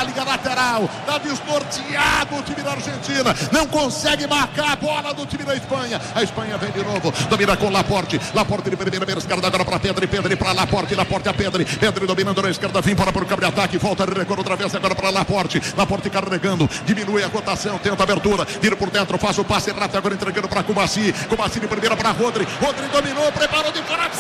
pela linha lateral. Tá desnorteado o time da Argentina. Não consegue marcar a bola do time da Espanha. A Espanha vem de novo. Domina com Laporte. Laporte de primeira esquerda agora para Pedri. Pedri para Laporte. Laporte a Pedri. Pedri dominando na esquerda. Vem para o campo de ataque. Volta de recuo outra vez agora para Laporte. Laporte carregando. Diminui a rotação. Tenta a abertura. Tira por dentro. Faz o passe rápido agora entregando para Kubasi. Kubasi de primeira para Rodri. Rodri dominou. Preparou de fora.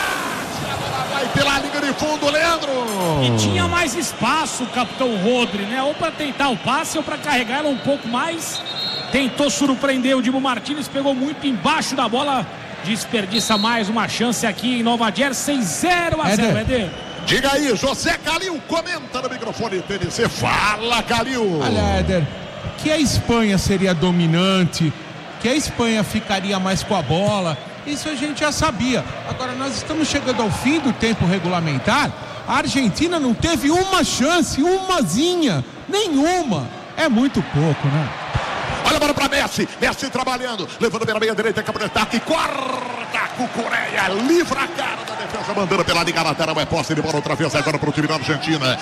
Vai pela linha de fundo, Leandro. E tinha mais espaço o capitão Rodri, né? Ou para tentar o passe ou para carregar ela um pouco mais. Tentou surpreender o Dibu Martínez, pegou muito embaixo da bola. Desperdiça mais uma chance aqui em Nova Jersey. 0-0, Éder. Diga aí, José Calil, comenta no microfone TNC. Fala, Calil. Olha, Éder, que a Espanha seria dominante, que a Espanha ficaria mais com a bola. Isso a gente já sabia. Agora nós estamos chegando ao fim do tempo regulamentar. A Argentina não teve uma chance, umazinha, nenhuma. É muito pouco, né? Olha a bola para Messi. Messi trabalhando, levando pela meia direita, campo de ataque, corta Cucureia, livra a cara da defesa, mandando pela liga lateral, é posse de bola outra vez agora para o time da Argentina.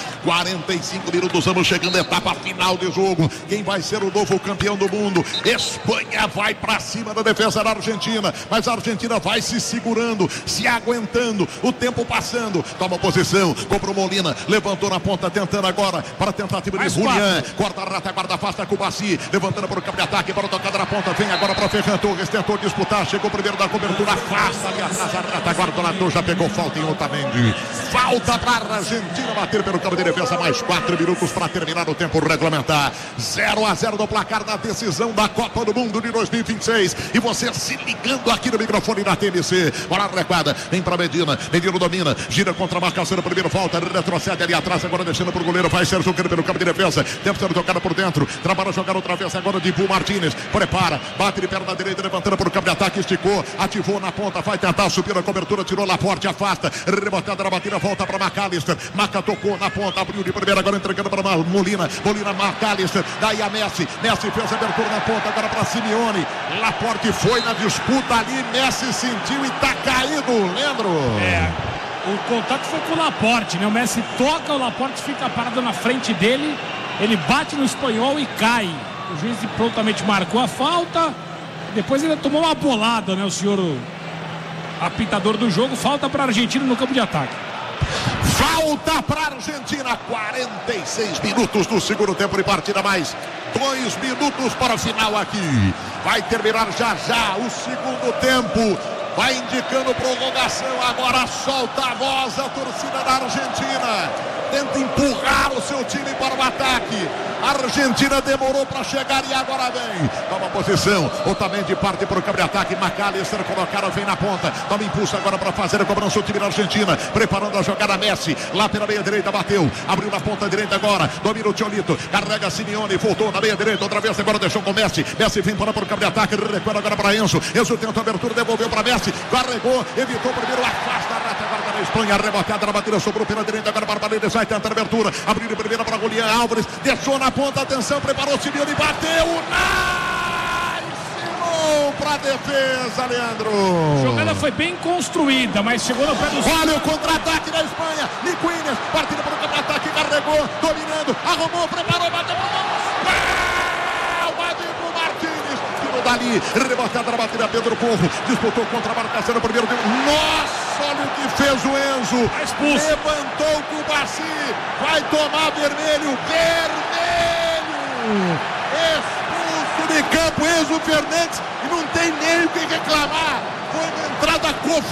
45 minutos, estamos chegando à etapa final de jogo. Quem vai ser o novo campeão do mundo? Espanha vai para cima da defesa da Argentina, mas a Argentina vai se segurando, se aguentando, o tempo passando. Toma posição, compra o Molina, levantou na ponta, tentando agora para a tentativa de Julián, corta a rata, guarda afasta Kubasi, levantando para o campo de ataque, para a tocada na ponta, vem agora para Ferran Torres, tentou disputar, chegou primeiro da cobertura, afasta ali atrás a rata, guarda na torre, já pegou falta em Otamendi. Falta para a Argentina bater pelo campo de defesa, mais 4 minutos para terminar o tempo regulamentar. 0-0 no placar da decisão da Copa do Mundo de 2026. E você se ligando aqui no microfone da TNC. Bola recuada, vem para Medina, Medina domina, gira contra a marcação, no primeiro falta, retrocede ali atrás, agora deixando para o goleiro, vai Sérgio Queiro pelo campo de defesa, tempo sendo tocado por dentro, trabalha a jogar outra vez agora de Dibu Martínez, prepara, bate de perna direita, levantando para o campo de ataque, esticou, ativou na ponta, vai tentar subir a cobertura, tirou Laporte, afasta, rebotada na batida, volta para McAllister, Maca tocou na ponta, abriu de primeira, agora entregando para Molina, McAllister, daí a Messi fez a abertura na ponta, agora para Simeone, Laporte foi na disputa ali, Messi sentiu e tá caído, Leandro. O contato foi com o Laporte, né? O Messi toca, o Laporte fica parado na frente dele, ele bate no espanhol e cai. O juiz prontamente marcou a falta, depois ele tomou uma bolada, né? O senhor apitador do jogo, falta para a Argentina no campo de ataque. Falta para a Argentina, 46 minutos do segundo tempo de partida, mais 2 minutos para o final aqui. Vai terminar já o segundo tempo. Vai indicando prorrogação, agora solta a voz a torcida da Argentina. Tenta empurrar o seu time para o ataque. A Argentina demorou para chegar e agora vem. Toma posição, Otamendi parte para o campo de ataque. McAllister colocado, vem na ponta. Toma impulso agora para fazer a cobrança o time da Argentina. Preparando a jogada Messi. Lá pela meia direita, bateu. Abriu na ponta direita agora. Domina o Tiolito. Carrega Simeone. Voltou na meia direita. Outra vez agora deixou com Messi. Messi vem para o campo de ataque. Recua agora para Enzo. Enzo tenta a abertura, devolveu para Messi. Carregou, evitou primeiro. Afasta a rata agora da Espanha. Arrebotada na batida. Sobrou pela direita agora para Paredes. Vai tentar a abertura. Abriu de primeira para Julián Álvares. Deixou na ponta, atenção, preparou o Simeone, bateu, para a defesa, Leandro. A jogada foi bem construída, mas chegou no pé do... Olha o contra-ataque da Espanha, Niquinhas, partida para o contra-ataque, carregou, dominando, arrumou, preparou, bateu para o Martínez, tirou dali, rebotada na batida, Pedro Porro, disputou contra a marcação no primeiro tempo. Nossa, olha o que fez o Enzo, levantou o Kubasi, vai tomar vermelho, expulso de campo Enzo Fernandes, e não tem nem o que reclamar. Foi uma entrada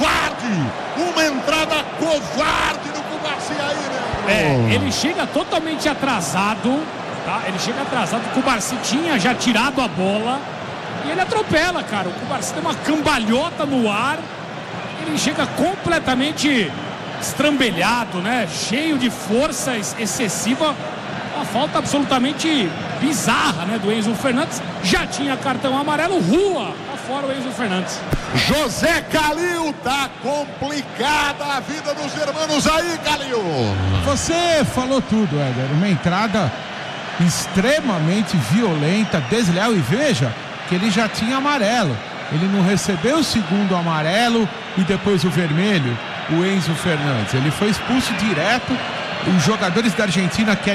covarde no Kubasi aí, né? Ele chega totalmente atrasado, tá? Ele chega atrasado, o Kubasi tinha já tirado a bola e ele atropela, cara. O Kubasi tem uma cambalhota no ar, ele chega completamente estrambelhado, né? Cheio de força excessiva. Uma falta absolutamente bizarra, né, do Enzo Fernandes. Já tinha cartão amarelo, rua fora o Enzo Fernandes. José Calil, tá complicada a vida dos irmãos aí, Calil. Você falou tudo, Éder. Uma entrada extremamente violenta, desleal, e veja que ele já tinha amarelo. Ele não recebeu o segundo amarelo e depois o vermelho, o Enzo Fernandes. Ele foi expulso direto. Os jogadores da Argentina querem